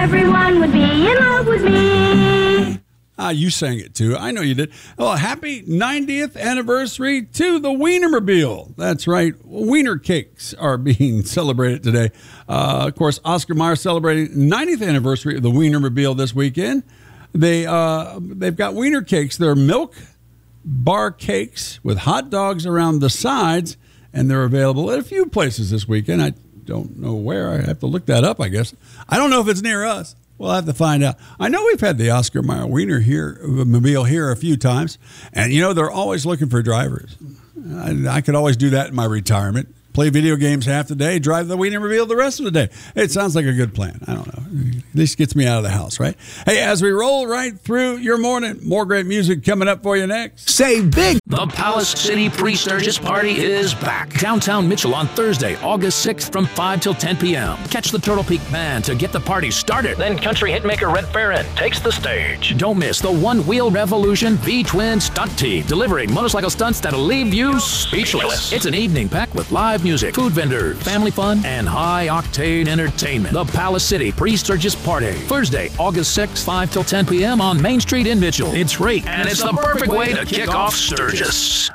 everyone would be in love with me. You sang it too. I know you did. Well, happy 90th anniversary to the Wienermobile. That's right. Wiener cakes are being celebrated today. Of course, Oscar Mayer celebrating 90th anniversary of the Wienermobile this weekend. They've got Wiener cakes. They're milk bar cakes with hot dogs around the sides, and they're available at a few places this weekend. I don't know where. I have to look that up, I guess. I don't know if it's near us. We'll have to find out. I know we've had the Oscar Mayer Wienermobile here a few times, and they're always looking for drivers. I could always do that in my retirement. Play video games half the day, drive the Wienermobile the rest of the day. It sounds like a good plan. I don't know. At least gets me out of the house, right? Hey, as we roll right through your morning, more great music coming up for you next. Save big. The Palace City Pre-Sturgis Party is back. Downtown Mitchell on Thursday, August 6th from 5 till 10 p.m. Catch the Turtle Peak Band to get the party started. Then country hitmaker Red Farron takes the stage. Don't miss the One Wheel Revolution V-Twin Stunt Team, delivering motorcycle stunts that'll leave you speechless. It's an evening packed with live music, food vendors, family fun, and high-octane entertainment. The Palace City Pre-Sturgis Party, Thursday, August 6th, 5 till 10 p.m. on Main Street in Mitchell. It's free, and it's the perfect way to kick off Sturgis.